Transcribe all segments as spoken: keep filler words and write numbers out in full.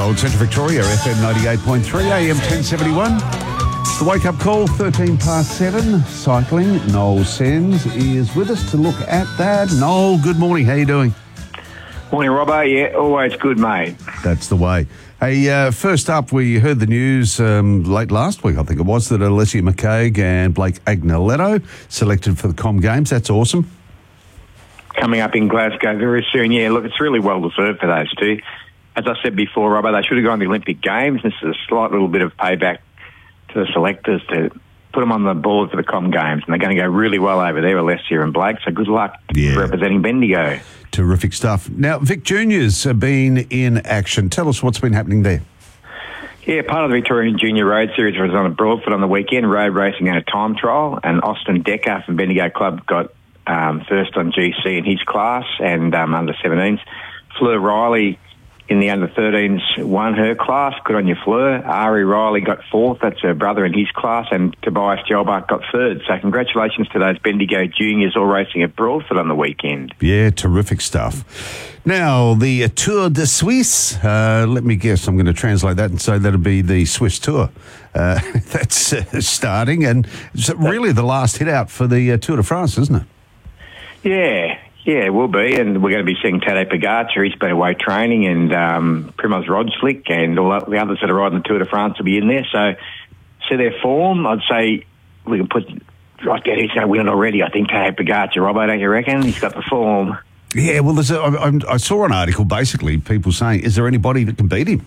Gold, Central Victoria, F M ninety-eight point three, A M ten seventy-one. The wake-up call, thirteen past seven, cycling. Noel Sens is with us to look at that. Noel, good morning. How you doing? Morning, Robbo. Yeah, always good, mate. That's the way. Hey, uh, first up, we heard the news um, late last week, I think it was, that Alessia McCaig and Blake Agnoletto selected for the Com Games. That's awesome. Coming up in Glasgow very soon. Yeah, look, it's really well deserved for those two. As I said before, Robbo, they should have gone to the Olympic Games. This is a slight little bit of payback to the selectors to put them on the board for the Com Games, and they're going to go really well over there, Alessia and Blake, so good luck yeah. representing Bendigo. Terrific stuff. Now, Vic Juniors have been in action. Tell us what's been happening there. Yeah, part of the Victorian Junior Road Series was on at Broadford on the weekend, road racing and a time trial, and Austin Decker from Bendigo Club got um, first on G C in his class, and um, under seventeens. Fleur Riley in the under thirteens won her class. Good on you, Fleur. Ari Riley got fourth. That's her brother in his class. And Tobias Gelbach got third. So congratulations to those Bendigo juniors all racing at Broadford on the weekend. Yeah, terrific stuff. Now, the uh, Tour de Suisse. Uh, let me guess. I'm going to translate that and say that'll be the Swiss Tour. Uh, that's uh, starting. And it's really the last hit out for the uh, Tour de France, isn't it? Yeah. Yeah, it will be, and we're going to be seeing Tadej Pogacar. He's been away training, and um, Primoz Roglic and all the others that are riding the Tour de France will be in there. So, see their form. I'd say we can put right there. He's going to win it already. I think Tadej Pogacar, Robbo, don't you reckon? He's got the form. Yeah, well, there's a, I, I saw an article basically people saying, is there anybody that can beat him?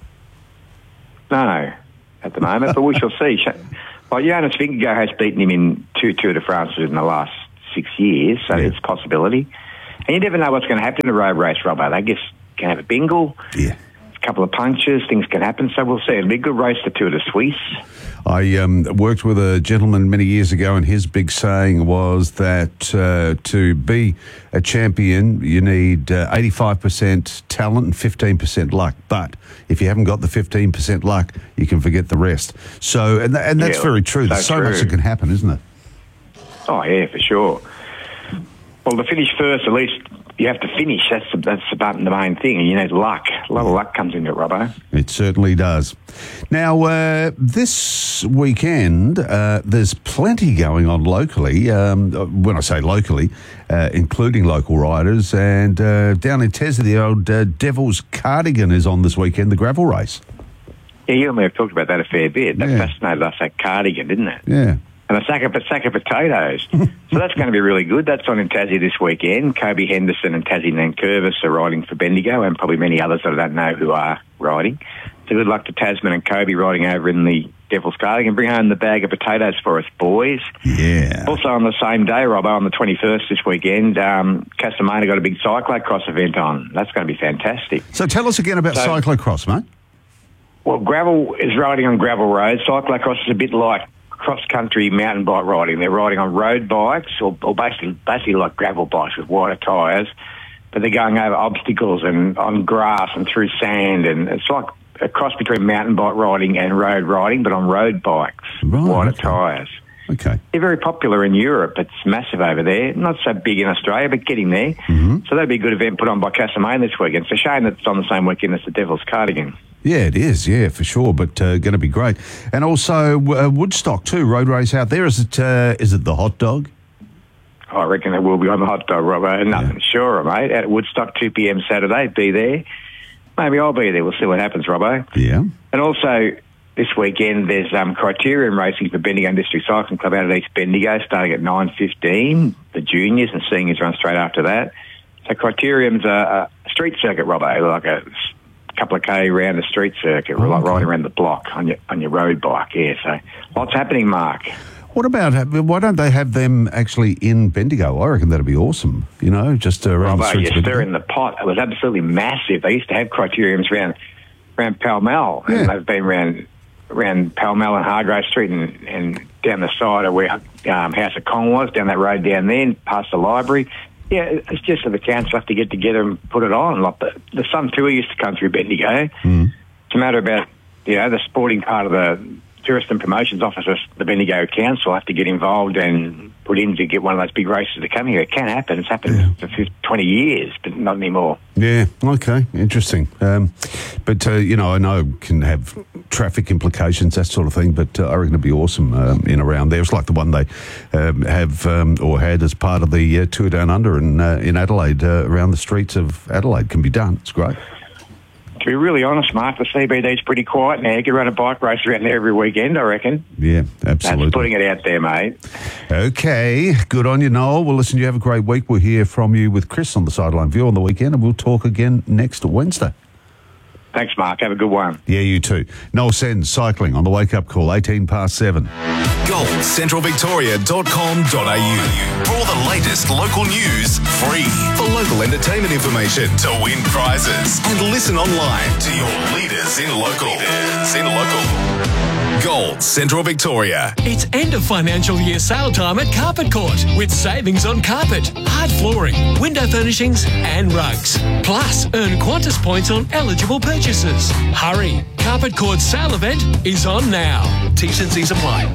No, at the moment, but we shall see. Well, Jonas Vingegaard has beaten him in two Tour de France in the last six years, so yeah. It's a possibility. And you never know what's going to happen in a road race, Robbo. They just can have a bingle, yeah. a couple of punches, things can happen, so we'll see. It'll be a good race, the Tour de Suisse. I um, worked with a gentleman many years ago, and his big saying was that uh, to be a champion, you need uh, eighty-five percent talent and fifteen percent luck. But if you haven't got the fifteen percent luck, you can forget the rest. So, and, th- and that's yeah, very true. So There's so true. much that can happen, isn't it? Oh, yeah, for sure. Well, to finish first, at least you have to finish. That's the, that's about the main thing, and you need luck. A lot of luck comes into it, Robbo. It certainly does. Now, uh, this weekend, uh, there's plenty going on locally. Um, when I say locally, uh, including local riders. And uh, down in Tassie, the old uh, Devil's Cardigan is on this weekend, the gravel race. Yeah, you and me have talked about that a fair bit. That Yeah. fascinated us, that cardigan, didn't it? Yeah. And a sack of, a sack of potatoes. So that's going to be really good. That's on in Tassie this weekend. Kobe Henderson and Tassie Nankervis are riding for Bendigo, and probably many others that I don't know who are riding. So good luck to Tasman and Kobe riding over in the Devil's Cardigan. Bring home the bag of potatoes for us, boys. Yeah. Also on the same day, Robbo, on the twenty-first this weekend, um, Castlemaine got a big cyclocross event on. That's going to be fantastic. So tell us again about So- cyclocross, mate. Well, gravel is riding on gravel roads. Cyclocross is a bit like cross-country mountain bike riding. They're riding on road bikes, or, or basically basically like gravel bikes with wider tyres, but they're going over obstacles and on grass and through sand, and it's like a cross between mountain bike riding and road riding, but on road bikes, Right, wider okay. tyres. Okay. They're very popular in Europe. It's massive over there. Not so big in Australia, but getting there. Mm-hmm. So that'd be a good event put on by Castlemaine this weekend. It's a shame that it's on the same weekend as the Devil's Cardigan. Yeah, it is. Yeah, for sure. But uh, going to be great. And also uh, Woodstock too. Road race out there. Is it? Uh, is it the hot dog? I reckon it will be on the hot dog, Robbo. Nothing Yeah. sure, mate. At Woodstock, two p.m. Saturday. Be there. Maybe I'll be there. We'll see what happens, Robbo. Yeah. And also this weekend there's um, Criterium racing for Bendigo District Cycling Club out at East Bendigo, starting at nine fifteen. The juniors and seniors run straight after that. So Criterium's a, a street circuit, Robbo, like a couple of K around the street circuit, Oh, like okay. riding around the block on your on your road bike. Yeah, so lots happening, Mark. What about, why don't they have them actually in Bendigo? I reckon that'd be awesome, you know, just uh, around the Robbo, streets you're of stirring Bendigo. the pot. It was absolutely massive. They used to have Criteriums around, around Pall Mall, Yeah. and they've been around, around Pall Mall and Hargrave Street and, and down the side of where um, House of Kong was, down that road down there, past the library. Yeah, it's just that the council have to get together and put it on. Like the, the Sun Tour used to come through Bendigo. Mm. It's a matter about, you know, the sporting part of the Tourist and Promotions Office, the Bendigo Council, have to get involved and put in to get one of those big races to come here. It can happen. It's happened yeah. for twenty years, but not anymore. Yeah, okay, interesting. Um, but, uh, you know, I know it can have traffic implications, that sort of thing, but uh, I reckon it'd be awesome um, in around there. It's like the one they um, have um, or had as part of the uh, Tour Down Under in, uh, in Adelaide, uh, around the streets of Adelaide. Can be done. It's great. To be really honest, Mark, the C B D's pretty quiet now. You can run a bike race around there every weekend, I reckon. Yeah, absolutely. That's putting it out there, mate. Okay, good on you, Noel. Well, listen, you have a great week. We'll hear from you with Chris on the Sideline View on the weekend, and we'll talk again next Wednesday. Thanks, Mark. Have a good one. Yeah, you too. Noel Sens, cycling on the wake-up call, eighteen past seven. gold central victoria dot com dot a u for all the latest local news, free. For local entertainment information, to win prizes, and listen online to your leaders in local. Leaders in local. Gold Central Victoria. It's end of financial year sale time at Carpet Court with savings on carpet, hard flooring, window furnishings and rugs. Plus, earn Qantas points on eligible purchases. Hurry, Carpet Court's sale event is on now. T's and C's apply.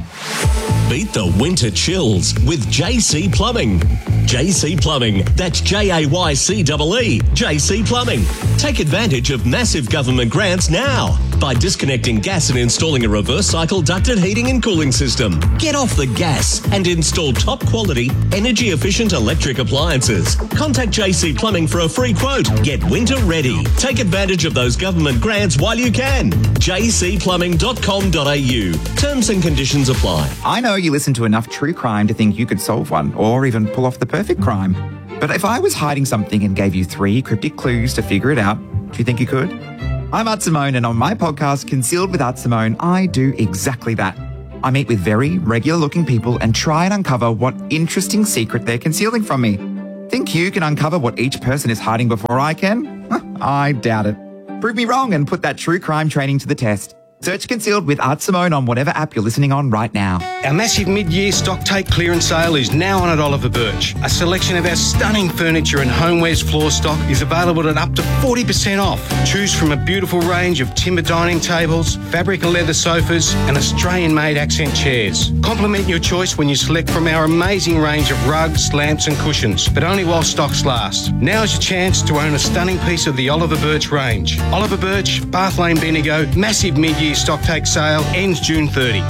Beat the winter chills with J C Plumbing. J C Plumbing, that's J A Y C E E, J C Plumbing. Take advantage of massive government grants now by disconnecting gas and installing a reverse cycle ducted heating and cooling system. Get off the gas and install top quality, energy efficient electric appliances. Contact J C Plumbing for a free quote. Get winter ready. Take advantage of those government grants while you can. j c plumbing dot com dot a u. Terms and conditions apply. I know you listen to enough true crime to think you could solve one or even pull off the perfect crime. But if I was hiding something and gave you three cryptic clues to figure it out, do you think you could? I'm Art Simone, and on my podcast, Concealed with Art Simone, I do exactly that. I meet with very regular-looking people and try and uncover what interesting secret they're concealing from me. Think you can uncover what each person is hiding before I can? I doubt it. Prove me wrong and put that true crime training to the test. Search Concealed with Art Simone on whatever app you're listening on right now. Our massive mid-year stock take clearance sale is now on at Oliver Birch. A selection of our stunning furniture and homewares floor stock is available at up to forty percent off. Choose from a beautiful range of timber dining tables, fabric and leather sofas, and Australian-made accent chairs. Complement your choice when you select from our amazing range of rugs, lamps and cushions, but only while stocks last. Now is your chance to own a stunning piece of the Oliver Birch range. Oliver Birch, Bath Lane, Bendigo, massive mid-year stock take sale ends June thirtieth.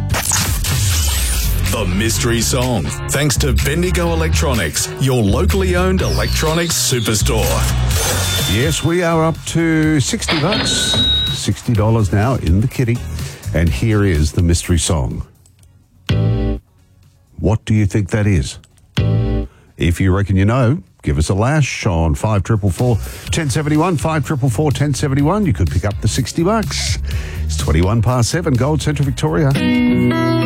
The Mystery Song, thanks to Bendigo Electronics, your locally owned electronics superstore. Yes, we are up to sixty bucks, sixty dollars now in the kitty. And here is the Mystery Song. What do you think that is? If you reckon you know, give us a lash on five triple four, ten seventy-one, five triple four, ten seventy-one. You could pick up the sixty bucks. It's twenty-one past seven, Gold Central Victoria.